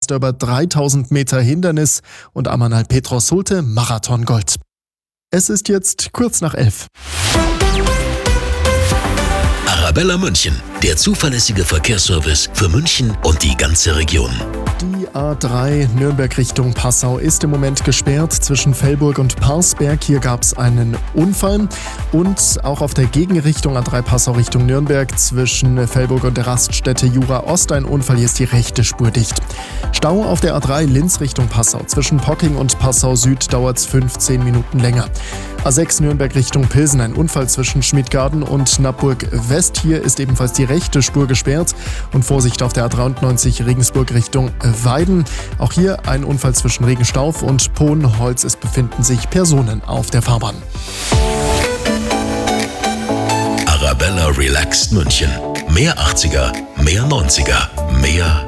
Weltmeister über 3000 Meter Hindernis und Amanal Petros holte Marathongold. Es ist jetzt kurz nach 11. Arabella München, der zuverlässige Verkehrsservice für München und die ganze Region. Die A3 Nürnberg Richtung Passau ist im Moment gesperrt zwischen Velburg und Parsberg. Hier gab es einen Unfall. Und auch auf der Gegenrichtung A3 Passau Richtung Nürnberg zwischen Velburg und der Raststätte Jura Ost ein Unfall. Hier ist die rechte Spur dicht. Stau auf der A3 Linz Richtung Passau. Zwischen Pocking und Passau Süd dauert es 15 Minuten länger. A6 Nürnberg Richtung Pilsen. Ein Unfall zwischen Schmidgarden und Nappburg West. Hier ist ebenfalls die rechte Spur gesperrt. Und Vorsicht auf der A93 Regensburg Richtung Weiden. Auch hier ein Unfall zwischen Regenstauf und Pohnholz. Es befinden sich Personen auf der Fahrbahn. Arabella Relaxed München. Mehr 80er, mehr 90er, mehr